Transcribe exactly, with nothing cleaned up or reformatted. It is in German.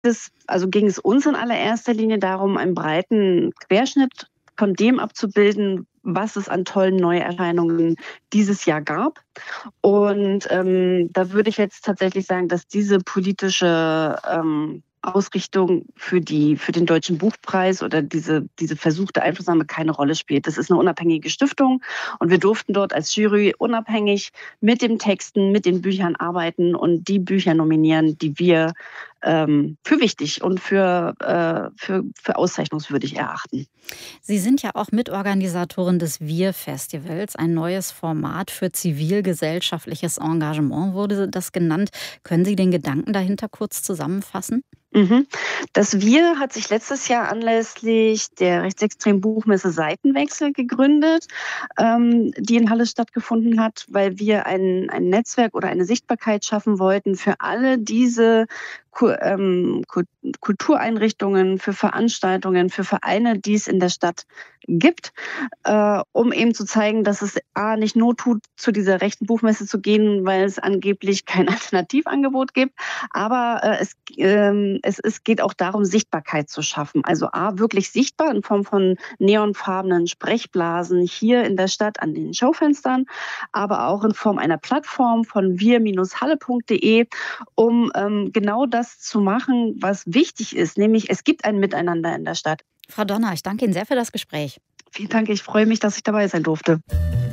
Es, also ging es uns in allererster Linie darum, einen breiten Querschnitt von dem abzubilden, was es an tollen Neuerscheinungen dieses Jahr gab. Und ähm, da würde ich jetzt tatsächlich sagen, dass diese politische ähm, Ausrichtung für die für den Deutschen Buchpreis oder diese diese versuchte Einflussnahme keine Rolle spielt. Das ist eine unabhängige Stiftung und wir durften dort als Jury unabhängig mit den Texten, mit den Büchern arbeiten und die Bücher nominieren, die wir ähm, für wichtig und für, äh, für, für auszeichnungswürdig erachten. Sie sind ja auch Mitorganisatorin des Wir-Festivals, ein neues Format für zivilgesellschaftliches Engagement wurde das genannt. Können Sie den Gedanken dahinter kurz zusammenfassen? Mhm. Das Wir hat sich letztes Jahr anlässlich der rechtsextremen Buchmesse Seitenwechsel gegründet, ähm, die in Halle stattgefunden hat, weil wir ein, ein Netzwerk oder eine Sichtbarkeit schaffen wollten für alle diese Ku- ähm, Ku- Kultureinrichtungen, für Veranstaltungen, für Vereine, die es in der Stadt gibt, äh, um eben zu zeigen, dass es A, nicht Not tut, zu dieser rechten Buchmesse zu gehen, weil es angeblich kein Alternativangebot gibt, aber äh, es, ähm, es, es geht auch darum, Sichtbarkeit zu schaffen. Also A, wirklich sichtbar in Form von neonfarbenen Sprechblasen hier in der Stadt an den Schaufenstern, aber auch in Form einer Plattform von wir Halle punkt de, um ähm, genau das zu machen, was wichtig ist, nämlich es gibt ein Miteinander in der Stadt. Frau Donner, ich danke Ihnen sehr für das Gespräch. Vielen Dank, ich freue mich, dass ich dabei sein durfte.